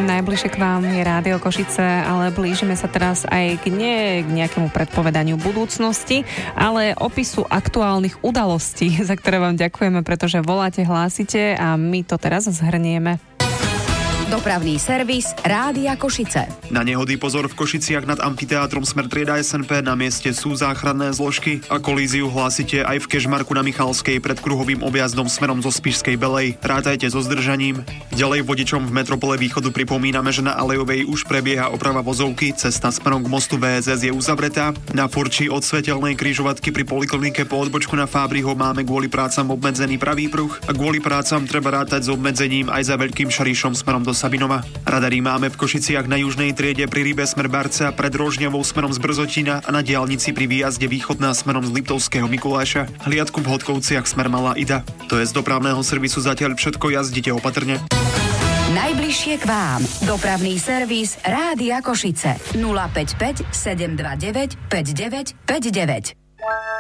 najbližšie k vám je Rádio Košice, ale blížime sa teraz aj k nejakému predpovedaniu budúcnosti, ale opisu aktuálnych udalostí, za ktoré vám ďakujeme, pretože voláte, hlásite a my to teraz zhrnieme. Dopravný servis Rádia Košice. Na nehody pozor v Košiciach nad amfiteátrom smer trieda SNP, na mieste sú záchranné zložky a kolíziu hlásite aj v Kežmarku na Michalskej pred kruhovým objazdom smerom zo Spišskej Belej. Rátajte so zdržaním. Ďalej vodičom v metropole Východu pripomíname, že na Alejovej už prebieha oprava vozovky, cesta smerom k mostu VSS je uzavretá. Na Furči od svetelnej križovatky pri poliklinike po odbočku na Fábriho máme kvôli prácam obmedzený pravý pruh a kvôli prácam treba rátať s obmedzením aj za Veľkým Šarišom smerom do Sabinova. Radary máme v Košiciach na južnej triede pri Rybe smer Barca, pred Rožňavou smerom z Brzotina a na diaľnici pri výjazde východná smerom z Liptovského Mikuláša. Hliadku v Hodkovciach smer Malá Ida. To je z dopravného servisu zatiaľ všetko, jazdite opatrne. Najbližšie k vám. Dopravný servis Rádia Košice. 055 729 5959.